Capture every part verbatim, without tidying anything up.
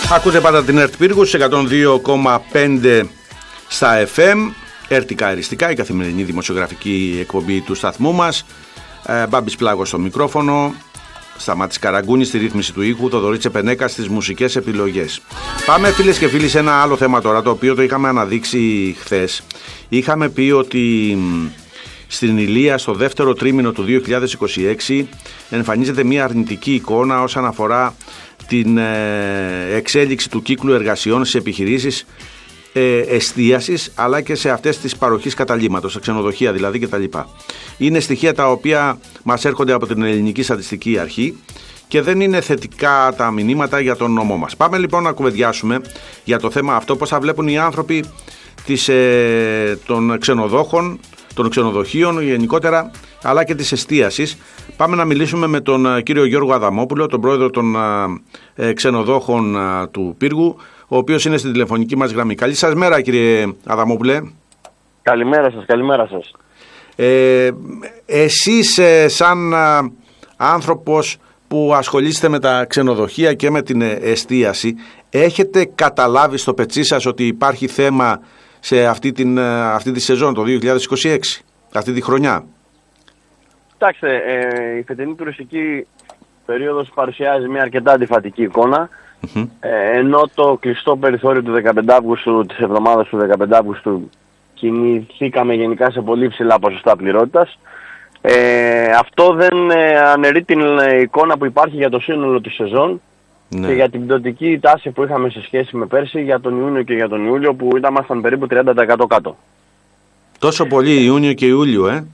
Ακούτε πάντα την ΕΡΤ Πύργους εκατόν δύο κόμμα πέντε στα εφ εμ. Ερτικά Αριστικά, η καθημερινή δημοσιογραφική εκπομπή του σταθμού μας. ε, Μπάμπης Πλάγος στο μικρόφωνο, Σταμάτης Καραγκούνης στη ρύθμιση του ήχου, Θοδωρής Τσεπενέκας στις μουσικές επιλογές. Πάμε φίλες και φίλοι σε ένα άλλο θέμα τώρα, το οποίο το είχαμε αναδείξει χθες. Είχαμε πει ότι στην Ηλία στο δεύτερο τρίμηνο του δύο χιλιάδες είκοσι έξι εμφανίζεται μια αρνητική εικόνα όσον αφορά την εξέλιξη του κύκλου εργασιών σε επιχειρήσεις εστίασης, αλλά και σε αυτές τις παροχής καταλύματος, σε ξενοδοχεία δηλαδή κτλ. Είναι στοιχεία τα οποία μας έρχονται από την Ελληνική Στατιστική Αρχή και δεν είναι θετικά τα μηνύματα για τον νόμο μας. Πάμε λοιπόν να κουβεντιάσουμε για το θέμα αυτό, πώς θα βλέπουν οι άνθρωποι της, ε, των ξενοδόχων, των ξενοδοχείων γενικότερα, αλλά και της εστίασης. Πάμε να μιλήσουμε με τον κύριο Γιώργο Αδαμόπουλο, τον πρόεδρο των ε, ξενοδόχων ε, του Πύργου, ο οποίος είναι στην τηλεφωνική μας γραμμή. Καλή σας μέρα, κύριε Αδαμόπουλε. Καλημέρα σας, καλημέρα σας. Ε, εσείς ε, σαν ε, άνθρωπος που ασχολείστε με τα ξενοδοχεία και με την εστίαση, έχετε καταλάβει στο πετσί σας ότι υπάρχει θέμα σε αυτή, την, αυτή τη σεζόν, το δύο χιλιάδες είκοσι έξι, αυτή τη χρονιά? Κοιτάξτε, ε, η φετινή τουριστική περίοδος παρουσιάζει μια αρκετά αντιφατική εικόνα, mm-hmm. ε, ενώ το κλειστό περιθώριο του δεκαπέντε Αυγούστου, της εβδομάδας του δεκαπέντε Αυγούστου, κινηθήκαμε γενικά σε πολύ ψηλά ποσοστά πληρότητας. Ε, αυτό δεν ε, αναιρεί την εικόνα που υπάρχει για το σύνολο της σεζόν, ναι, και για την πτωτική τάση που είχαμε σε σχέση με πέρσι για τον Ιούνιο και για τον Ιούλιο, που ήμασταν περίπου τριάντα τοις εκατό κάτω. Τόσο πολύ Ιούνιο και Ιούλιο, ε?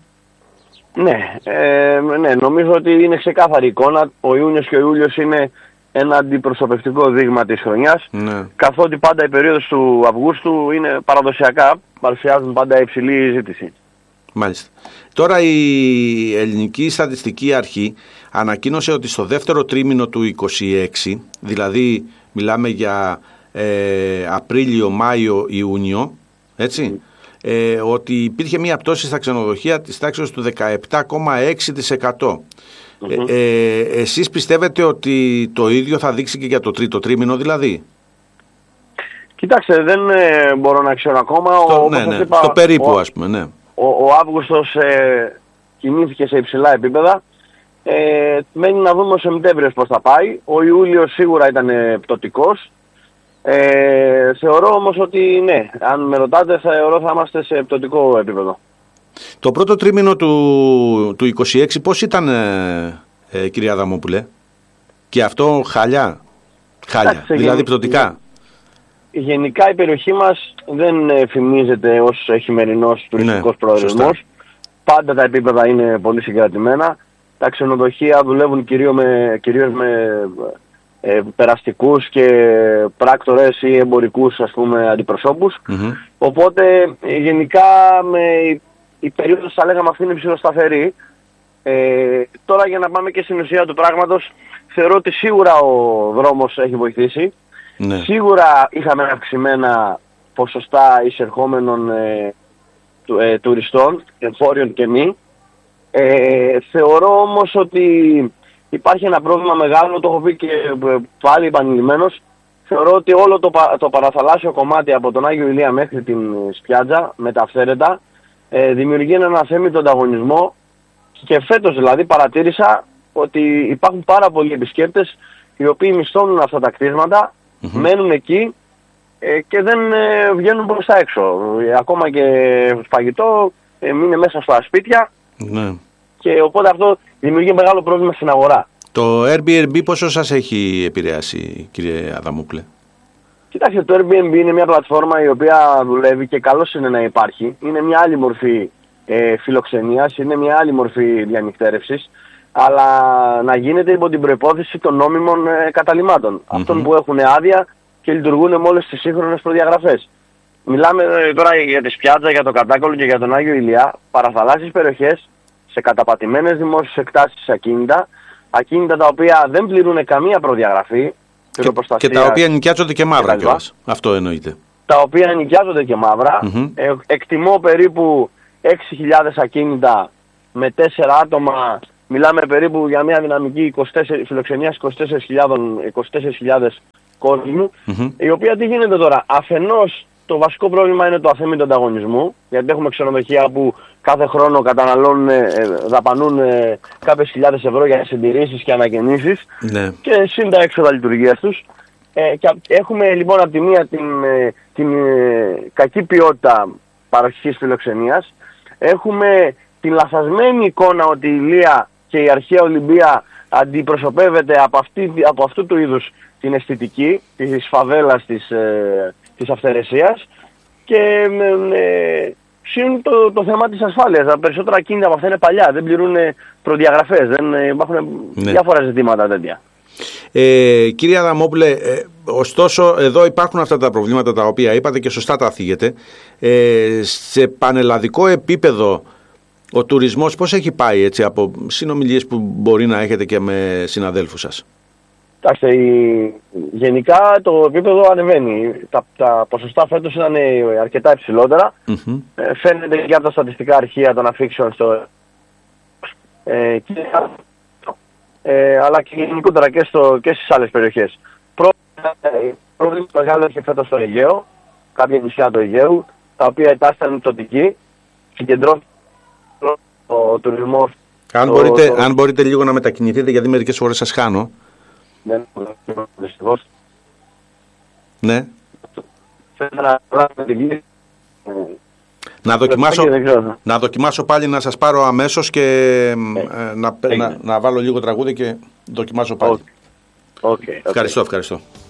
Ναι, ε, ναι, νομίζω ότι είναι ξεκάθαρη εικόνα. Ο Ιούνιος και ο Ιούλιος είναι ένα αντιπροσωπευτικό δείγμα της χρονιάς, ναι, καθότι πάντα η περίοδος του Αυγούστου είναι παραδοσιακά, παρουσιάζουν πάντα υψηλή ζήτηση. Μάλιστα. Τώρα η Ελληνική Στατιστική Αρχή ανακοίνωσε ότι στο δεύτερο τρίμηνο του είκοσι έξι, δηλαδή μιλάμε για ε, Απρίλιο, Μάιο, Ιούνιο, έτσι, ε, ότι υπήρχε μια πτώση στα ξενοδοχεία της τάξης του δεκαεπτά κόμμα έξι τοις εκατό. Mm-hmm. Ε, ε, εσείς πιστεύετε ότι το ίδιο θα δείξει και για το τρίτο τρίμηνο δηλαδή? Κοιτάξτε, δεν ε, μπορώ να ξέρω ακόμα. Στο, ο, ναι, ναι, είπα, στο περίπου ο, ας πούμε, ναι. Ο, ο Αύγουστος ε, κινήθηκε σε υψηλά επίπεδα. Ε, μένει να δούμε ο Σεπτέμβριος πώς θα πάει. Ο Ιούλιος σίγουρα ήταν ε, πτωτικός. Ε, θεωρώ όμως ότι ναι, αν με ρωτάτε, θεωρώ θα είμαστε σε πτωτικό επίπεδο. Το πρώτο τρίμηνο του, του είκοσι έξι πώς ήταν, ε, ε, κυρία Αδαμόπουλε? Και αυτό χαλιά, χάλια, Άξε, δηλαδή γεν, πτωτικά. Γενικά η περιοχή μας δεν ε, φημίζεται ως χειμερινός τουριστικός, ναι, προορισμός. Πάντα τα επίπεδα είναι πολύ συγκρατημένα. Τα ξενοδοχεία δουλεύουν κυρίως με, κυρίως με ε, περαστικούς και πράκτορες ή εμπορικούς, ας πούμε, αντιπροσώπους. Mm-hmm. Οπότε ε, γενικά με, η, η περίοδος, θα λέγαμε, αυτή είναι ψηλοσταθερή. Ε, τώρα για να πάμε και στην ουσία του πράγματος, θεωρώ ότι σίγουρα ο δρόμος έχει βοηθήσει. Ναι. Σίγουρα είχαμε αυξημένα ποσοστά εισερχόμενων ε, του, ε, τουριστών, εγχώριων και μη. Ε, θεωρώ όμως ότι υπάρχει ένα πρόβλημα μεγάλο, το έχω πει και πάλι επανειλημμένος. Θεωρώ ότι όλο το, το παραθαλάσσιο κομμάτι από τον Άγιο Ηλία μέχρι την Σπιάτζα με τα αυθαίρετα ε, δημιουργεί έναν αθέμητο ανταγωνισμό, και φέτος δηλαδή παρατήρησα ότι υπάρχουν πάρα πολλοί επισκέπτες οι οποίοι μισθώνουν αυτά τα κτίσματα, mm-hmm. μένουν εκεί ε, και δεν ε, βγαίνουν προς τα έξω. Ε, ακόμα και φαγητό ε, μείνει μέσα στα σπίτια, mm-hmm. και οπότε αυτό δημιουργεί μεγάλο πρόβλημα στην αγορά. Το Airbnb πόσο σας έχει επηρεάσει, κύριε Αδαμόπουλε? Κοιτάξτε, το Airbnb είναι μια πλατφόρμα η οποία δουλεύει και καλώς είναι να υπάρχει. Είναι μια άλλη μορφή ε, φιλοξενίας, είναι μια άλλη μορφή διανυκτέρευσης, αλλά να γίνεται υπό την προϋπόθεση των νόμιμων ε, καταλυμάτων. Mm-hmm. Αυτών που έχουν άδεια και λειτουργούν με όλες τις σύγχρονες προδιαγραφές. Μιλάμε ε, τώρα για τη Σπιάτζα, για το Κατάκολο και για τον Άγιο Ηλιά, παραθαλάσσιες περιοχές, σε καταπατημένες δημόσιες εκτάσεις ακίνητα, ακίνητα τα οποία δεν πληρούν καμία προδιαγραφή. Και, και τα οποία νοικιάζονται και μαύρα κιόλας. Αυτό εννοείται. Τα οποία νοικιάζονται και μαύρα. Mm-hmm. Ε, εκτιμώ περίπου έξι χιλιάδες ακίνητα με τέσσερα άτομα. Μιλάμε περίπου για μια δυναμική είκοσι τέσσερα, φιλοξενίας είκοσι τέσσερις χιλιάδες κόσμου, mm-hmm. η οποία τι γίνεται τώρα. Αφενός το βασικό πρόβλημα είναι το αθέμητο ανταγωνισμού, γιατί έχουμε ξενοδοχεία που κάθε χρόνο καταναλώνουν, ε, δαπανούν ε, κάποιες χιλιάδες ευρώ για συντηρήσεις και ανακαινήσεις ναι. και συν τα έξοδα λειτουργίας τους. Ε, και έχουμε λοιπόν από τη μία την, ε, την ε, κακή ποιότητα παροχής φιλοξενίας. Έχουμε την λαθασμένη εικόνα ότι η Ηλία και η αρχαία Ολυμπία αντιπροσωπεύεται από, αυτή, από αυτού του είδους την αισθητική της φαβέλας, της, ε, της αυθαιρεσίας και ε, συν το, το θέμα της ασφάλειας. Τα περισσότερα ακίνητα από αυτά είναι παλιά, δεν πληρούν προδιαγραφές, δεν ε, υπάρχουν ναι. διάφορα ζητήματα τέτοια. Ε, κύριε Αδαμόπουλε, ε, ωστόσο εδώ υπάρχουν αυτά τα προβλήματα τα οποία είπατε και σωστά τα θίγετε. Ε, σε πανελλαδικό επίπεδο ο τουρισμός πώς έχει πάει, έτσι, από συνομιλίες που μπορεί να έχετε και με συναδέλφους σας? Κοιτάξτε, γενικά το επίπεδο ανεβαίνει. Τα, τα ποσοστά φέτος ήταν αρκετά υψηλότερα. Mm-hmm. Ε, φαίνεται και από τα στατιστικά αρχεία των αφήξεων στο... Ε, και, ε, αλλά και γενικότερα και, στο, και στις άλλες περιοχές. Πρόβλημα μεγάλο είχε φέτος στο Αιγαίο, κάποια νησιά του Αιγαίου, τα οποία ήταν εξωτικοί, συγκεντρώθηκε ο τουρισμός. Αν, το, μπορείτε, το... αν μπορείτε λίγο να μετακινηθείτε, γιατί μερικές φορές σας χάνω. Ναι, δυστυχώς. Ναι. Να, να, δοκιμάσω, να δοκιμάσω πάλι να σας πάρω αμέσως και ε, να, να, να βάλω λίγο τραγούδι και δοκιμάσω πάλι. Okay. Okay. Ευχαριστώ, ευχαριστώ.